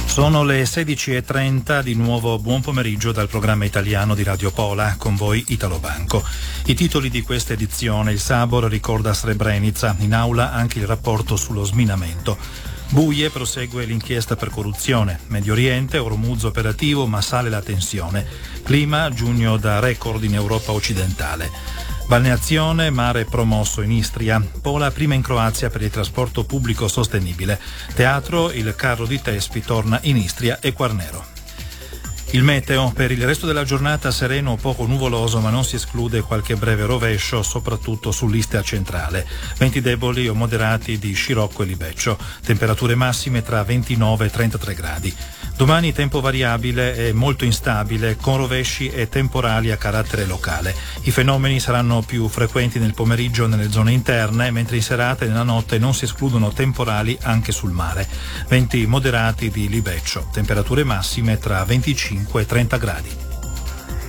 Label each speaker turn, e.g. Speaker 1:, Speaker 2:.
Speaker 1: Sono le 16:30, di nuovo buon pomeriggio dal programma italiano di Radio Pola, con voi Italo Banco. I titoli di questa edizione: il Sabor ricorda Srebrenica, in aula anche il rapporto sullo sminamento. Buie, prosegue l'inchiesta per corruzione. Medio Oriente, Ormuz operativo ma sale la tensione. Clima, giugno da record in Europa occidentale. Balneazione, mare promosso in Istria. Pola prima in Croazia per il trasporto pubblico sostenibile. Teatro, il carro di Tespi torna in Istria e Quarnero. Il meteo: per il resto della giornata sereno o poco nuvoloso, ma non si esclude qualche breve rovescio, soprattutto sull'Istria centrale. Venti deboli o moderati di Scirocco e Libeccio. Temperature massime tra 29 e 33 gradi. Domani tempo variabile e molto instabile, con rovesci e temporali a carattere locale. I fenomeni saranno più frequenti nel pomeriggio nelle zone interne, mentre in serata e nella notte non si escludono temporali anche sul mare. Venti moderati di Libeccio. Temperature massime tra 25 e 30 gradi.